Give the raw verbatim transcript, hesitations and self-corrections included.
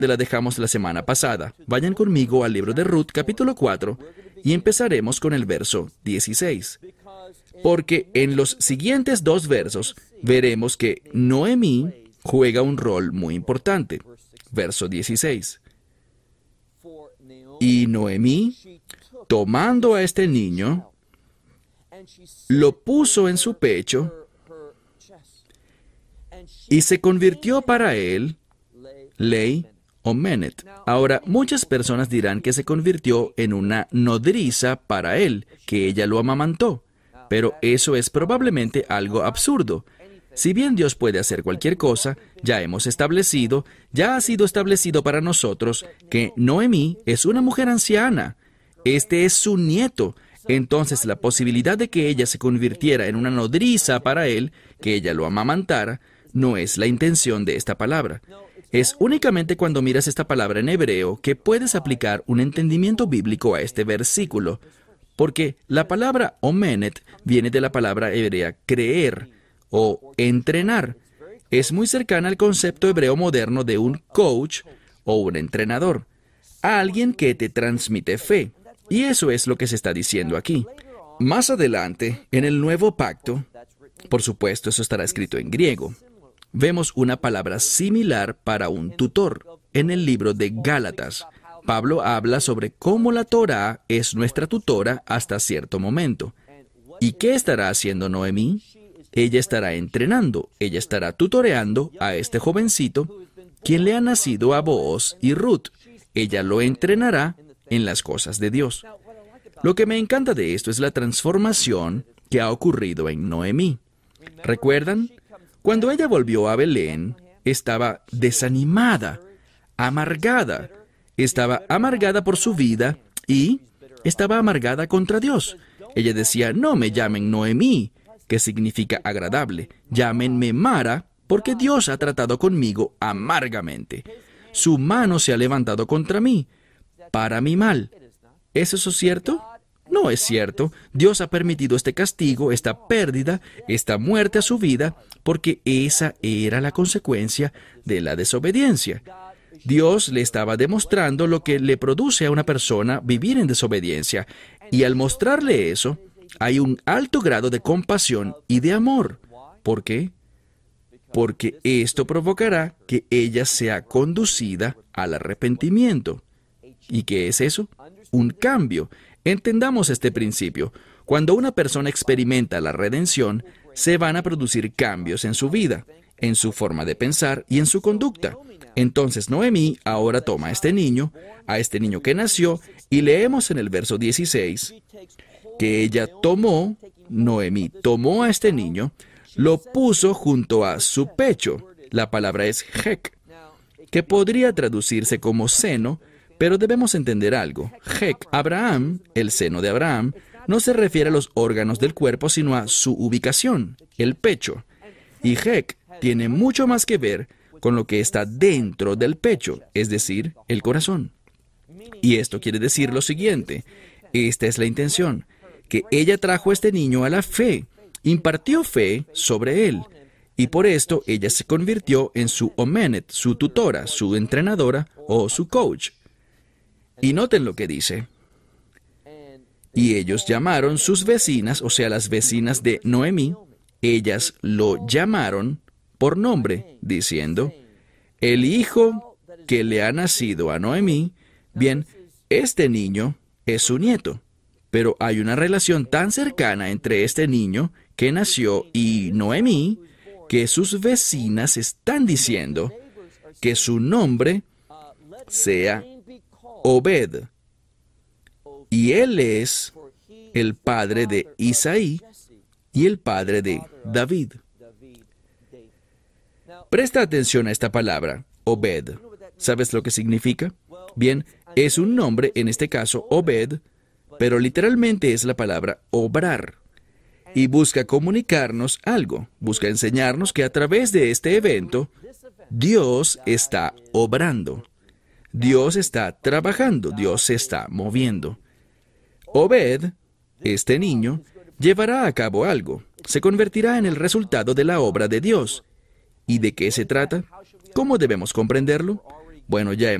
donde la dejamos la semana pasada. Vayan conmigo al libro de Ruth, capítulo cuatro, y empezaremos con el verso dieciséis. Porque en los siguientes dos versos veremos que Noemí juega un rol muy importante. Verso dieciséis. Y Noemí, tomando a este niño, lo puso en su pecho y se convirtió para él Ley o Menet. Ahora, muchas personas dirán que se convirtió en una nodriza para él, que ella lo amamantó. Pero eso es probablemente algo absurdo. Si bien Dios puede hacer cualquier cosa, ya hemos establecido, ya ha sido establecido para nosotros que Noemí es una mujer anciana. Este es su nieto. Entonces, la posibilidad de que ella se convirtiera en una nodriza para él, que ella lo amamantara, no es la intención de esta palabra. Es únicamente cuando miras esta palabra en hebreo que puedes aplicar un entendimiento bíblico a este versículo, porque la palabra omenet viene de la palabra hebrea creer o entrenar. Es muy cercana al concepto hebreo moderno de un coach o un entrenador, alguien que te transmite fe. Y eso es lo que se está diciendo aquí. Más adelante, en el Nuevo Pacto, por supuesto, eso estará escrito en griego, vemos una palabra similar para un tutor. En el libro de Gálatas, Pablo habla sobre cómo la Torá es nuestra tutora hasta cierto momento. ¿Y qué estará haciendo Noemí? Ella estará entrenando, ella estará tutoreando a este jovencito, quien le ha nacido a Booz y Ruth. Ella lo entrenará en las cosas de Dios. Lo que me encanta de esto es la transformación que ha ocurrido en Noemí. ¿Recuerdan? Cuando ella volvió a Belén, estaba desanimada, amargada. Estaba amargada por su vida y estaba amargada contra Dios. Ella decía, no me llamen Noemí, que significa agradable. Llámenme Mara, porque Dios ha tratado conmigo amargamente. Su mano se ha levantado contra mí, para mi mal. ¿Es eso cierto? No es cierto. Dios ha permitido este castigo, esta pérdida, esta muerte a su vida, porque esa era la consecuencia de la desobediencia. Dios le estaba demostrando lo que le produce a una persona vivir en desobediencia, y al mostrarle eso, hay un alto grado de compasión y de amor. ¿Por qué? Porque esto provocará que ella sea conducida al arrepentimiento. ¿Y qué es eso? Un cambio. Entendamos este principio. Cuando una persona experimenta la redención, se van a producir cambios en su vida, en su forma de pensar y en su conducta. Entonces Noemí ahora toma a este niño, a este niño que nació, y leemos en el verso dieciséis que ella tomó, Noemí tomó a este niño, lo puso junto a su pecho. La palabra es hek, que podría traducirse como seno, pero debemos entender algo. Hek, Abraham, el seno de Abraham, no se refiere a los órganos del cuerpo, sino a su ubicación, el pecho. Y Hek tiene mucho más que ver con lo que está dentro del pecho, es decir, el corazón. Y esto quiere decir lo siguiente. Esta es la intención, que ella trajo a este niño a la fe, impartió fe sobre él, y por esto ella se convirtió en su omenet, su tutora, su entrenadora o su coach. Y noten lo que dice. Y ellos llamaron sus vecinas, o sea, las vecinas de Noemí, ellas lo llamaron por nombre, diciendo, el hijo que le ha nacido a Noemí, bien, este niño es su nieto. Pero hay una relación tan cercana entre este niño que nació y Noemí, que sus vecinas están diciendo que su nombre sea Obed. Y él es el padre de Isaí y el padre de David. Presta atención a esta palabra, Obed. ¿Sabes lo que significa? Bien, es un nombre, en este caso Obed, pero literalmente es la palabra obrar. Y busca comunicarnos algo, busca enseñarnos que a través de este evento, Dios está obrando. Dios está trabajando, Dios se está moviendo. Obed, este niño, llevará a cabo algo, se convertirá en el resultado de la obra de Dios. ¿Y de qué se trata? ¿Cómo debemos comprenderlo? Bueno, ya